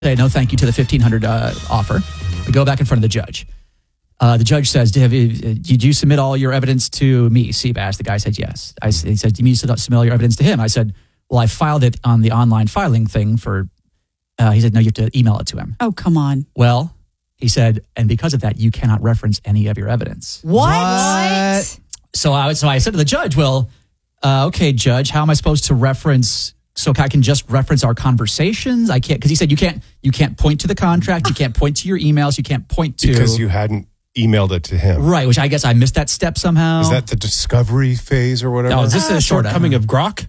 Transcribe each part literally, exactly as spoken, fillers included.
say no thank you to the fifteen hundred dollars uh, offer. We go back in front of the judge. Uh, the judge says, did, you, did you submit all your evidence to me, Seabass? The guy said yes. I, he said, do you mean you submit all your evidence to him? I said, well, I filed it on the online filing thing for, uh, he said, no, you have to email it to him. Oh, come on. Well, he said, and because of that, you cannot reference any of your evidence. What? what? So I, so I said to the judge, well, uh, okay, judge, how am I supposed to reference, so I can just reference our conversations? I can't, because he said you can't, you can't point to the contract, you can't point to your emails, you can't point to. Because you hadn't emailed it to him. Right, which I guess I missed that step somehow. Is that the discovery phase or whatever? No, is this uh, a shortcoming of Grok?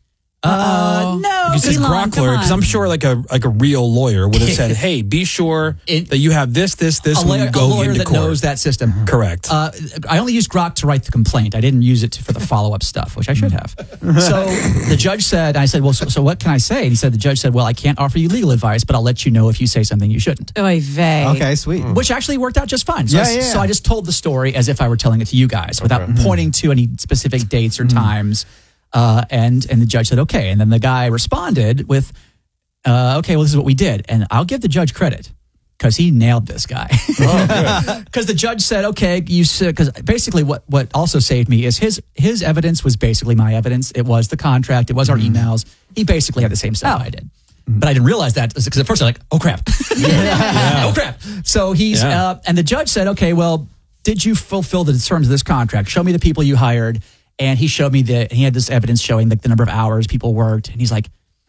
Uh, no, Because it's Elon, Grok lawyer. Because I'm sure like a like a real lawyer would have said, "Hey, be sure it, that you have this, this, this a when lawyer, you go a lawyer into that court." knows that system. Correct. Uh, I only used Grok to write the complaint. I didn't use it for the follow up stuff, which I should have. So the judge said, I said, "Well, so, so what can I say?" And he said, "The judge said, well, I can't offer you legal advice, but I'll let you know if you say something you shouldn't." Oy vey. Okay, sweet. Which actually worked out just fine. So, Yeah, I, yeah. so I just told the story as if I were telling it to you guys without Okay. pointing to any specific dates or times. Uh, and and the judge said, okay. And then the guy responded with, uh, okay, well, this is what we did. And I'll give the judge credit because he nailed this guy. Because the judge said, okay, you because basically what, what also saved me is his his evidence was basically my evidence. It was the contract. It was our emails. He basically had the same stuff Oh. I did. But I didn't realize that because at first I was like, oh, crap. Oh, crap. So he's, Yeah. uh, and the judge said, okay, well, did you fulfill the terms of this contract? Show me the people you hired. And he showed me that he had this evidence showing like the number of hours people worked. And he's like,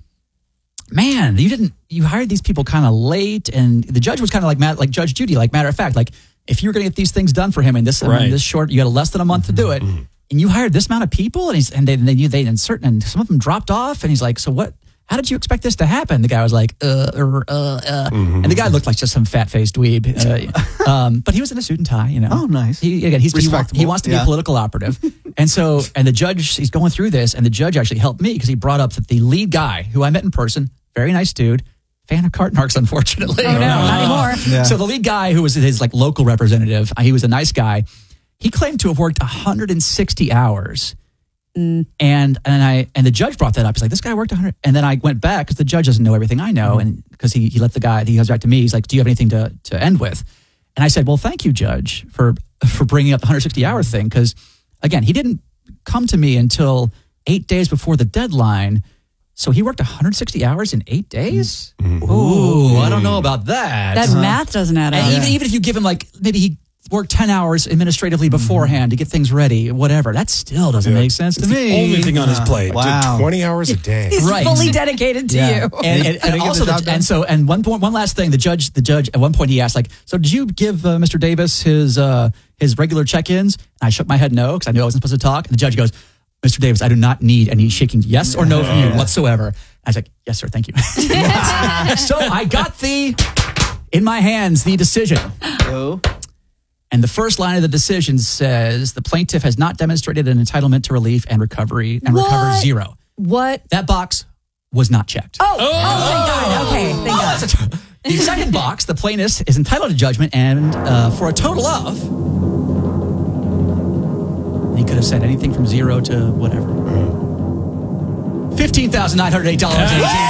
man, you didn't, you hired these people kind of late. And the judge was kind of like, like Judge Judy, like matter of fact, like if you were going to get these things done for him in this, Right. in this short, you had less than a month to do it. And you hired this amount of people and he's, and they, they, they insert, and some of them dropped off. And he's like, so what, how did you expect this to happen? The guy was like, uh, uh, uh, uh. And the guy looked like just some fat-faced dweeb. Uh, um, but he was in a suit and tie, you know. Oh, nice. He, again, he's, he, wa- Respectable. he wants to be Yeah. a political operative. And so, and the judge, he's going through this, and the judge actually helped me because he brought up that the lead guy, who I met in person, very nice dude, fan of Cartnarks, unfortunately. Oh, no, not anymore. Yeah. So the lead guy, who was his like local representative, he was a nice guy. He claimed to have worked one hundred sixty hours. Mm. And and I and the judge brought that up. He's like, this guy worked one hundred. And then I went back because the judge doesn't know everything I know, and because he he let the guy, he goes back to me. He's like, do you have anything to to end with? And I said, well, thank you, Judge, for for bringing up the one hundred sixty hour thing, because again, he didn't come to me until eight days before the deadline. So he worked one hundred sixty hours in eight days. Ooh, I don't know about that. That math doesn't add up. And even even if you give him like maybe he worked ten hours administratively beforehand to get things ready, whatever, that still doesn't Yeah. make sense to It's me. the only thing on his plate. Wow. Did twenty hours a day. He's Right. fully dedicated to Yeah. you. And, and, Couldn't and get also, the job the, done. and so, and one point, one last thing, the judge, the judge, at one point he asked, like, so did you give uh, Mister Davis his uh, his regular check-ins? And I shook my head no, because I knew I wasn't supposed to talk. And the judge goes, Mister Davis, I do not need any shaking yes or no from you whatsoever. I was like, yes, sir, thank you. So I got the, in my hands, the decision. Oh. And the first line of the decision says, the plaintiff has not demonstrated an entitlement to relief and recovery and What? recover zero. What? That box was not checked. Oh, oh, thank God. Okay, thank God. That's a- the second box, the plaintiff is entitled to judgment and uh, for a total of, he could have said anything from zero to whatever. fifteen thousand nine hundred eight dollars and eighteen cents.